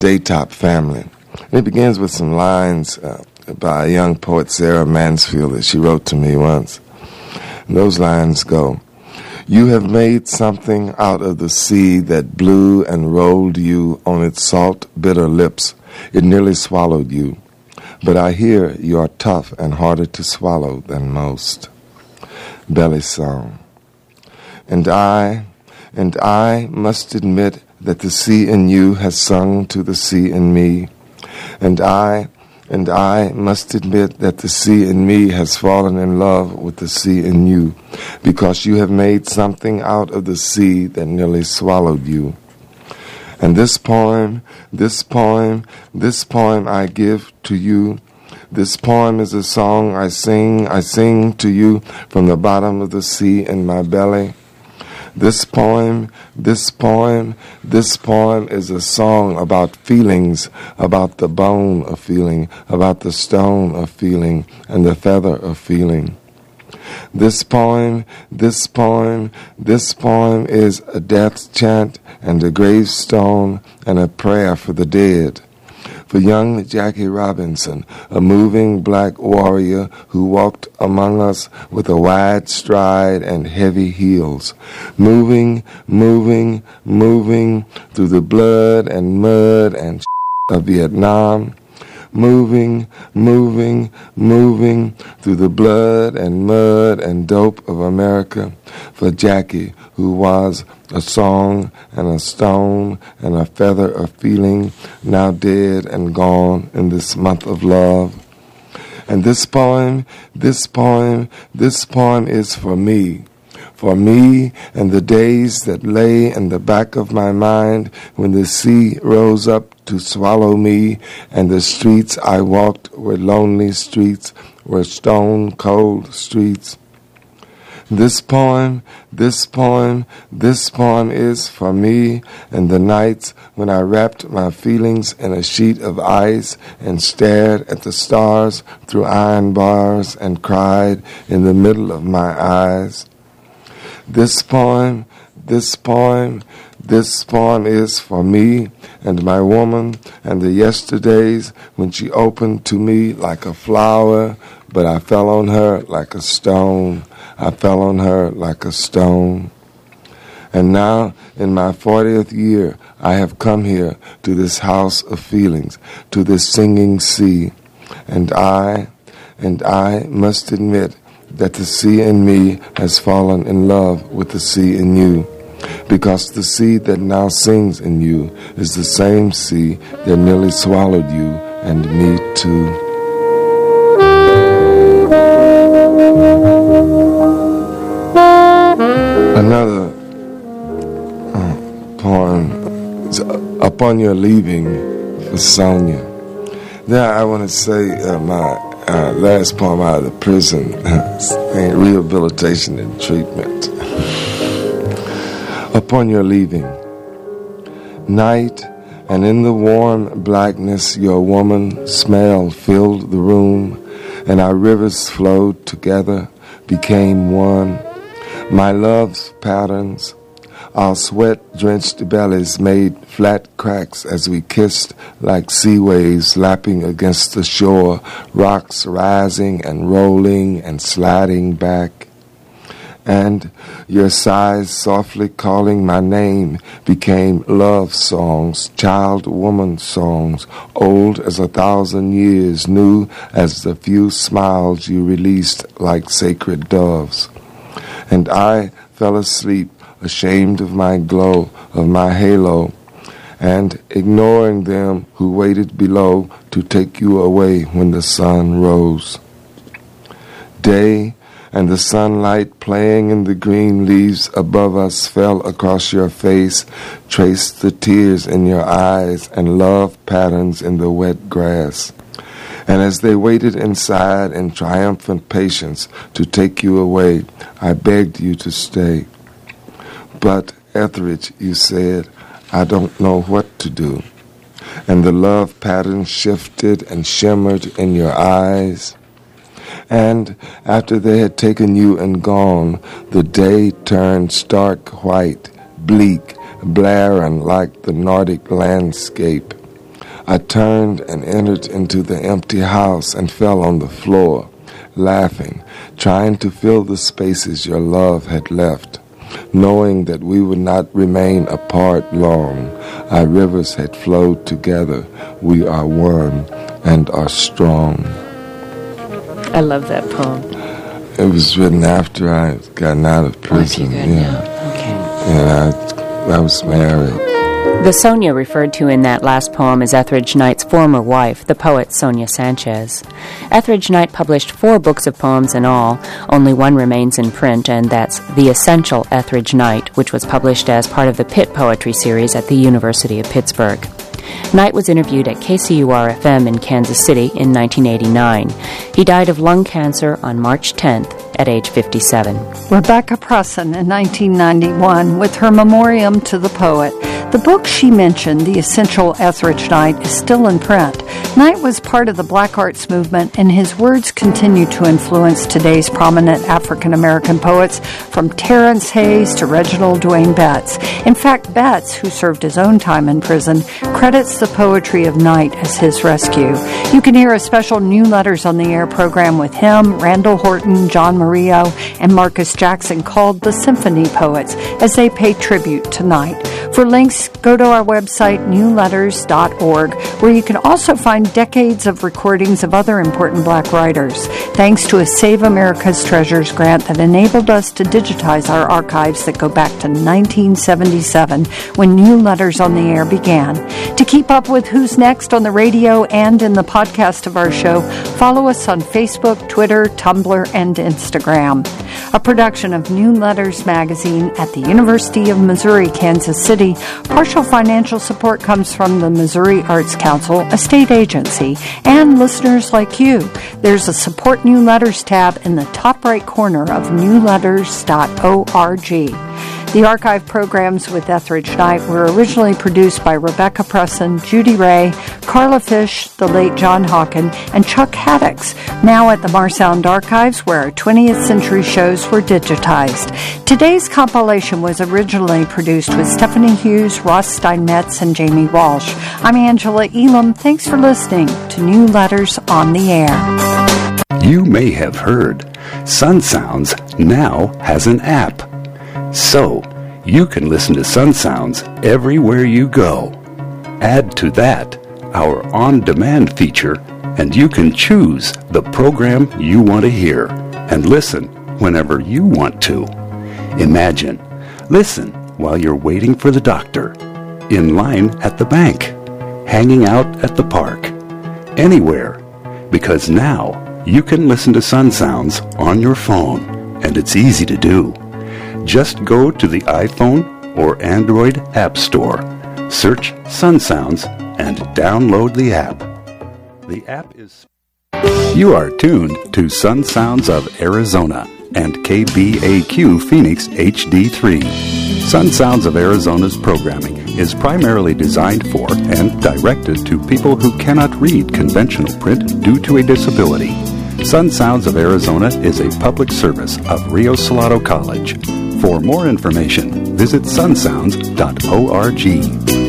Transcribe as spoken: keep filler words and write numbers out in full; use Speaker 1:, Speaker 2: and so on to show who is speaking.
Speaker 1: Daytop Family. And it begins with some lines uh, by a young poet, Sarah Mansfield, that she wrote to me once. And those lines go, "You have made something out of the sea that blew and rolled you on its salt, bitter lips. It nearly swallowed you. But I hear you are tough and harder to swallow than most." Belly song. And I, and I must admit that the sea in you has sung to the sea in me. And I, and I must admit that the sea in me has fallen in love with the sea in you, because you have made something out of the sea that nearly swallowed you. And this poem, this poem, this poem I give to you. This poem is a song I sing, I sing to you from the bottom of the sea in my belly. This poem, this poem, this poem is a song about feelings, about the bone of feeling, about the stone of feeling, and the feather of feeling. This poem, this poem, this poem is a death chant and a gravestone and a prayer for the dead. For young Jackie Robinson, a moving black warrior who walked among us with a wide stride and heavy heels, moving, moving, moving through the blood and mud and of Vietnam, moving, moving, moving through the blood and mud and dope of America, for Jackie, who was a song and a stone and a feather of feeling, now dead and gone in this month of love. And this poem, this poem, this poem is for me. For me and the days that lay in the back of my mind when the sea rose up to swallow me, and the streets I walked were lonely streets, were stone-cold streets. This poem, this poem, this poem is for me and the nights when I wrapped my feelings in a sheet of ice and stared at the stars through iron bars and cried in the middle of my eyes. This poem, this poem, this poem is for me and my woman and the yesterdays when she opened to me like a flower, but I fell on her like a stone. I fell on her like a stone. And now, in my fortieth year, I have come here to this house of feelings, to this singing sea. And I, and I must admit that the sea in me has fallen in love with the sea in you, because the sea that now sings in you is the same sea that nearly swallowed you and me too. Another uh, poem is Upon Your Leaving for Sonia. There I want to say uh, my uh, last poem out of the prison, rehabilitation and treatment. Upon your leaving. Night, and in the warm blackness your woman smell filled the room, and our rivers flowed together, became one. My love's patterns, our sweat-drenched bellies made flat cracks as we kissed like sea waves lapping against the shore, rocks rising and rolling and sliding back. And your sighs softly calling my name became love songs, child-woman songs, old as a thousand years, new as the few smiles you released like sacred doves. And I fell asleep, ashamed of my glow, of my halo, and ignoring them who waited below to take you away when the sun rose. Day and the sunlight playing in the green leaves above us fell across your face, traced the tears in your eyes and love patterns in the wet grass. And as they waited inside in triumphant patience to take you away, I begged you to stay. But, Etheridge, you said, I don't know what to do. And the love pattern shifted and shimmered in your eyes. And after they had taken you and gone, the day turned stark white, bleak, barren like the Nordic landscape. I turned and entered into the empty house and fell on the floor, laughing, trying to fill the spaces your love had left. Knowing that we would not remain apart long, our rivers had flowed together. We are one and are strong.
Speaker 2: I love that poem.
Speaker 1: It was written after I had gotten out of prison.
Speaker 2: Once you got
Speaker 1: yeah.
Speaker 2: out. Okay.
Speaker 1: And I, I was married.
Speaker 2: The Sonia referred to in that last poem is Etheridge Knight's former wife, the poet Sonia Sanchez. Etheridge Knight published four books of poems in all. Only one remains in print, and that's The Essential Etheridge Knight, which was published as part of the Pitt Poetry Series at the University of Pittsburgh. Knight was interviewed at K C U R F M in Kansas City in nineteen eighty-nine. He died of lung cancer on March tenth at age fifty-seven.
Speaker 3: Rebecca Presson in nineteen ninety-one with her memoriam to the poet. The book she mentioned, The Essential Etheridge Knight, is still in print. Knight was part of the Black Arts movement, and his words continue to influence today's prominent African-American poets, from Terrence Hayes to Reginald Dwayne Betts. In fact, Betts, who served his own time in prison, credits the poetry of Knight as his rescue. You can hear a special New Letters on the Air program with him, Randall Horton, John Murillo, and Marcus Jackson called The Symphony Poets as they pay tribute to Knight. For links, go to our website, new letters dot org, where you can also find decades of recordings of other important black writers. Thanks to a Save America's Treasures grant that enabled us to digitize our archives that go back to nineteen seventy-seven, when New Letters on the Air began. To keep up with who's next on the radio and in the podcast of our show, follow us on Facebook, Twitter, Tumblr, and Instagram. A production of New Letters magazine at the University of Missouri, Kansas City. Partial financial support comes from the Missouri Arts Council, a state agency, and listeners like you. There's a Support New Letters tab in the top right corner of new letters dot org. The archive programs with Etheridge Knight were originally produced by Rebecca Presson, Judy Ray, Carla Fish, the late John Hawken, and Chuck Haddix, now at the Marsound Archives, where our twentieth century shows were digitized. Today's compilation was originally produced with Stephanie Hughes, Ross Steinmetz, and Jamie Walsh. I'm Angela Elam. Thanks for listening to New Letters on the Air.
Speaker 4: You may have heard Sun Sounds now has an app. So, you can listen to Sun Sounds everywhere you go. Add to that our on-demand feature, and you can choose the program you want to hear and listen whenever you want to. Imagine, listen while you're waiting for the doctor, in line at the bank, hanging out at the park, anywhere, because now you can listen to Sun Sounds on your phone, and it's easy to do. Just go to the iPhone or Android App Store, search Sun Sounds, and download the app. The app is... You are tuned to Sun Sounds of Arizona and K B A Q Phoenix H D three. Sun Sounds of Arizona's programming is primarily designed for and directed to people who cannot read conventional print due to a disability. Sun Sounds of Arizona is a public service of Rio Salado College. For more information, visit sun sounds dot org.